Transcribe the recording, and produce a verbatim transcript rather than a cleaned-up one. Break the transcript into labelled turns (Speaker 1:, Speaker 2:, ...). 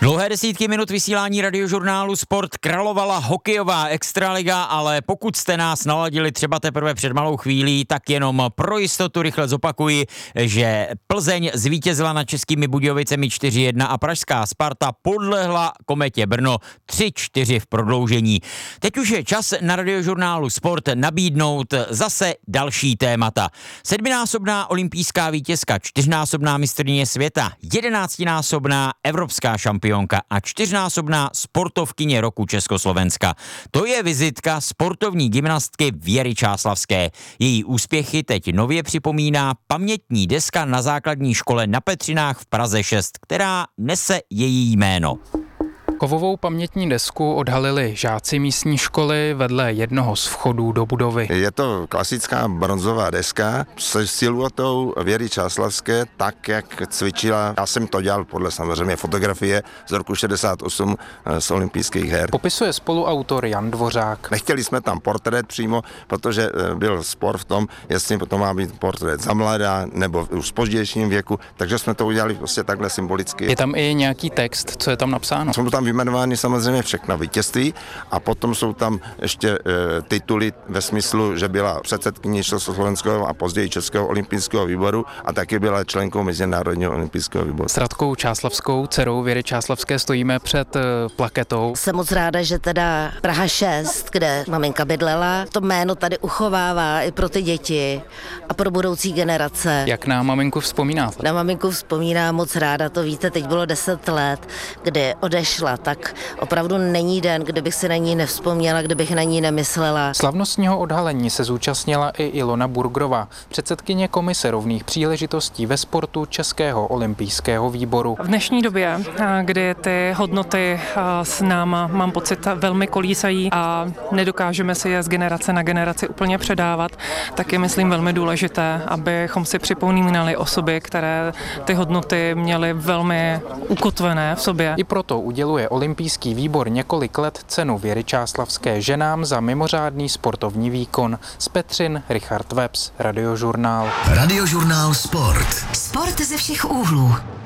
Speaker 1: Dlouhé desítky minut vysílání Radiožurnálu Sport královala hokejová extraliga, ale pokud jste nás naladili třeba teprve před malou chvílí, tak jenom pro jistotu rychle zopakuji, že Plzeň zvítězila nad Českými Budějovicemi čtyři jedna a pražská Sparta podlehla Kometě Brno tři čtyři v prodloužení. Teď už je čas na Radiožurnálu Sport nabídnout zase další témata. Sedminásobná olympijská vítězka, čtyřnásobná mistryně světa, jedenáctinásobná evropská šampionka a čtyřnásobná sportovkyně roku Československa. To je vizitka sportovní gymnastky Věry Čáslavské. Její úspěchy teď nově připomíná pamětní deska na základní škole na Petřinách v Praze šest, která nese její jméno.
Speaker 2: Kovovou pamětní desku odhalili žáci místní školy vedle jednoho z vchodů do budovy.
Speaker 3: Je to klasická bronzová deska se siluetou Věry Čáslavské, tak jak cvičila. Já jsem to dělal podle samozřejmě fotografie z roku šedesát osm z olympijských her.
Speaker 2: Popisuje spoluautor Jan Dvořák.
Speaker 3: Nechtěli jsme tam portrét přímo, protože byl spor v tom, jestli to má být portrét za mladá nebo už v pozdějším věku, takže jsme to udělali prostě takhle symbolicky.
Speaker 2: Je tam i nějaký text, co je tam napsáno?
Speaker 3: Jsou tam vyjmenovány samozřejmě všechna vítězství a potom jsou tam ještě e, tituly ve smyslu, že byla předsedkyní Československého a později Českého olympijského výboru a taky byla členkou Mezinárodního olympijského výboru.
Speaker 2: S Radkou Čáslavskou, dcerou Věry Čáslavské, stojíme před e, plaketou.
Speaker 4: Jsem moc ráda, že teda Praha šest, kde maminka bydlela, to jméno tady uchovává i pro ty děti a pro budoucí generace.
Speaker 2: Jak na maminku vzpomínáte?
Speaker 4: Na maminku vzpomínám moc ráda, to víte, teď bylo deset let, kdy odešla, tak opravdu není den, kdybych si na ní nevzpomněla, kdybych na ní nemyslela.
Speaker 2: Slavnostního odhalení se zúčastnila i Ilona Burgrová, předsedkyně komise rovných příležitostí ve sportu Českého olympijského výboru.
Speaker 5: V dnešní době, kdy ty hodnoty s náma, mám pocit, velmi kolísají a nedokážeme si je z generace na generaci úplně předávat, tak je, myslím, velmi důležité, abychom si připomínali osoby, které ty hodnoty měly velmi ukotvené v sobě.
Speaker 2: I proto uděluje olympijský výbor několik let cenu Věry Čáslavské ženám za mimořádný sportovní výkon. Z Petřin Richard Webs, Radiožurnál.
Speaker 6: Radiožurnál Sport.
Speaker 7: Sport ze všech úhlů.